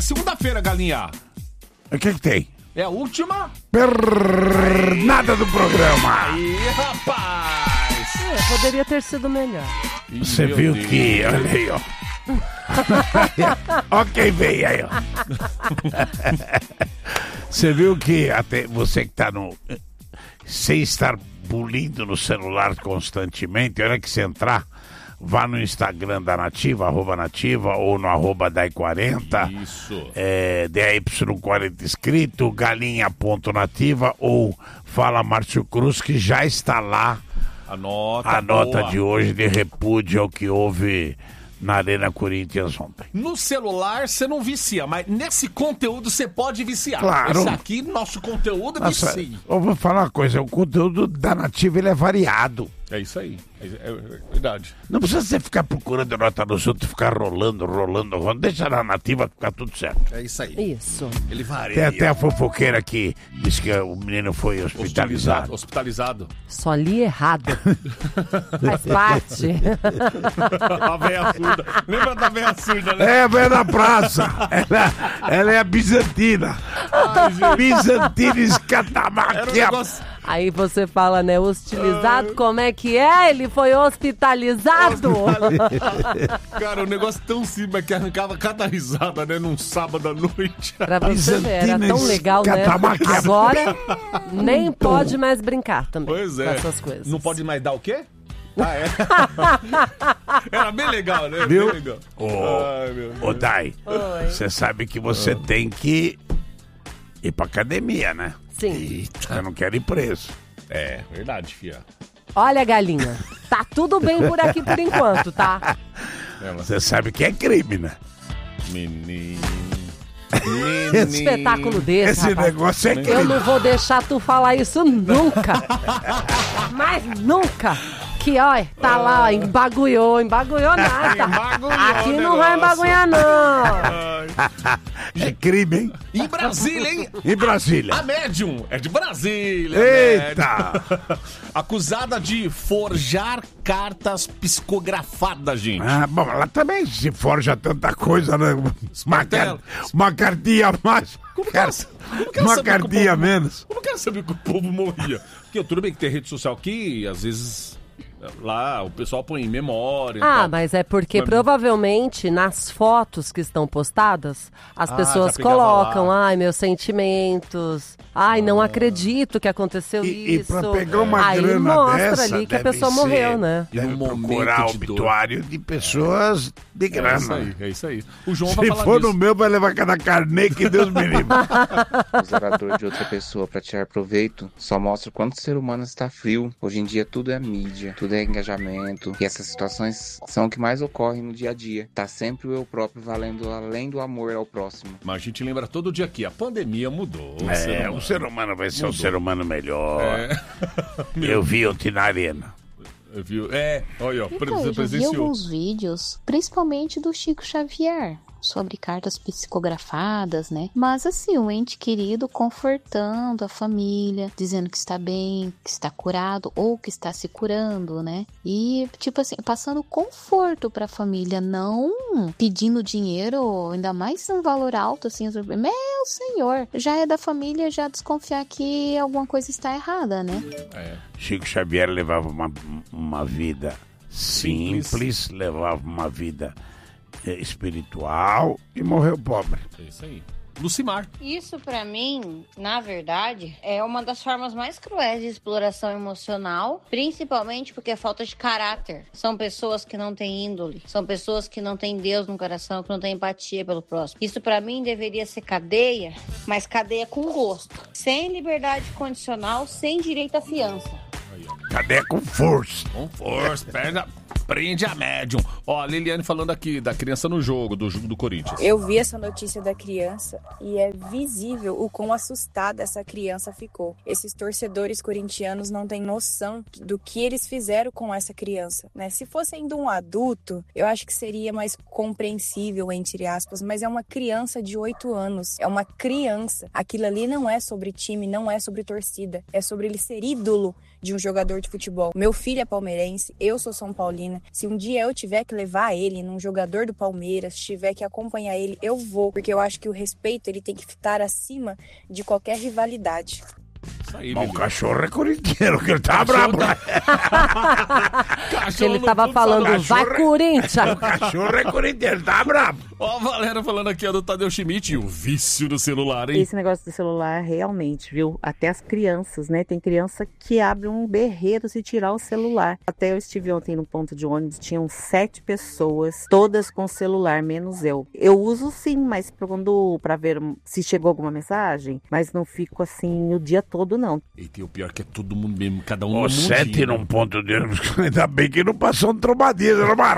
segunda-feira, Galinha. O que tem? É a última? Nada do programa. Aí, rapaz. Poderia ter sido melhor. Você viu que... Olha aí, ó. Ó quem veio aí, ó. Você viu que até você que tá no... Sem estar pulindo no celular constantemente, a hora que você entrar, vá no Instagram da Nativa, @Nativa, ou no @Dai40. Isso. DAY40 escrito, galinha.nativa, ou fala Márcio Cruz, que já está lá A nota, a nota boa. de hoje de repúdio ao que houve na Arena Corinthians ontem. No celular você não vicia, mas nesse conteúdo você pode viciar. Claro. Esse aqui, nosso conteúdo, Nossa, vicia. eu vou falar uma coisa, o conteúdo da Nativa ele é variado. É isso aí. É verdade. Não precisa você ficar procurando nota nos outros, ficar rolando. Deixa na Nativa ficar tudo certo. É isso aí. Isso. Ele varia. Tem até a fofoqueira que disse que o menino foi hospitalizado. Hospitalizado. Só li errado. Faz parte. A véia surda. Lembra da véia surda, né? É, a velha da praça. Ela é a bizantina. Bizantina Era um escatamaquia. negócio... Aí você fala, né, hostilizado, como é que é? Ele foi hospitalizado? Cara, um negócio tão simples que arrancava cada risada, né, num sábado à noite. Pra você ver, era tão legal, né? Escatamaquia. Agora, nem pode mais brincar também Pois com é. essas coisas. Não pode mais dar o quê? Ah, é? Era bem legal, né? Viu? Bem legal. Ai, meu Deus. Ô, Dai, Oi. você sabe que você tem que ir pra academia, né? Sim. Eu não quero ir preso. É, verdade, fia. Olha, galinha, tá tudo bem por aqui por enquanto, tá? Você sabe que é crime, né? Menino. Espetáculo desse, Esse rapaz. negócio é Eu crime. não vou deixar tu falar isso nunca. Mas nunca. Que, ó, tá lá, ó, embagulhou nada. Embagulhou Aqui o não vai negócio. embagulhar, não. É crime, hein? Em Brasília, hein? Em Brasília. A médium é de Brasília. Eita! médium. Acusada de forjar cartas psicografadas, gente. Ah, bom, ela também se forja tanta coisa, né? Martelo. Uma cartinha a mais. Como que ela Uma sabe que o cartinha a povo- menos. Eu não quero saber que o povo morria. Porque tudo bem que tem rede social que, às vezes, lá o pessoal põe em memória. e Ah, tal. mas é porque Mas- provavelmente nas fotos que estão postadas, as pessoas já pegava colocam, lá. ai, meus sentimentos, ai, não acredito que aconteceu E isso. pra pegar uma aí grana mostra dessa, ali que a deve pessoa ser- morreu, né? E no Deve momento procurar de dor. obituário de pessoas de É grana. isso aí, é isso aí. O João vai Se falar for disso. no meu, vai levar cada carnê que Deus me livre. Usar a dor de outra pessoa para tirar proveito só mostra o quanto o ser humano está frio. Hoje em dia tudo é mídia, tudo é engajamento. E essas situações são o que mais ocorrem no dia a dia. Tá sempre o eu próprio valendo além do amor ao próximo. Mas a gente lembra todo dia que a pandemia mudou. O ser humano vai ser um Mudou. ser humano melhor. É. Eu vi ontem na arena. Viu? É, olha, ó, Então, eu já vi presenciou. alguns vídeos, principalmente do Chico Xavier, sobre cartas psicografadas, né? Mas assim, o ente querido confortando a família, dizendo que está bem, que está curado ou que está se curando, né? E, tipo assim, passando conforto pra família, não pedindo dinheiro, ainda mais um valor alto, assim, meu senhor, já é da família já desconfiar que alguma coisa está errada, né? É. Chico Xavier levava uma vida simples, levava uma vida espiritual e morreu pobre. É isso aí. Lucimar. Isso, pra mim, na verdade, é uma das formas mais cruéis de exploração emocional, principalmente porque é falta de caráter. São pessoas que não têm índole, são pessoas que não têm Deus no coração, que não têm empatia pelo próximo. Isso, pra mim, deveria ser cadeia, mas cadeia com gosto. Sem liberdade condicional, sem direito à fiança. Cadê com força? Com força, prende a médium. Ó, a Liliane falando aqui da criança no jogo, do Corinthians. Eu vi essa notícia da criança e é visível o quão assustada essa criança ficou. Esses torcedores corintianos não têm noção do que eles fizeram com essa criança, né? Se fosse ainda um adulto, eu acho que seria mais compreensível, entre aspas, mas é uma criança de 8 anos. É uma criança. Aquilo ali não é sobre time, não é sobre torcida. É sobre ele ser ídolo de um jogador de futebol. Meu filho é palmeirense, eu sou São Paulina. Se um dia eu tiver que que levar ele num jogador do Palmeiras, se tiver que acompanhar ele, eu vou. Porque eu acho que o respeito, ele tem que estar acima de qualquer rivalidade. Isso aí, Mas o cachorro é corintiano, que ele tá brabo. Ele tava falando, vai Corinthians! O cachorro é corintiano, tá brabo. Ó, a Valéria falando aqui, ó, do Tadeu Schmidt, o vício do celular, hein? Esse negócio do celular, realmente, viu? Até as crianças, né? Tem criança que abre um berreiro se tirar o celular. Até eu estive ontem no ponto de ônibus, tinham 7 pessoas, todas com celular, menos eu. Eu uso sim, mas pra ver se chegou alguma mensagem, mas não fico assim o dia todo, não. E tem o pior que é todo mundo mesmo, cada um no Os 7 mundinho. num ponto de ônibus, ainda bem que não passou um trombadinho, né, Mar?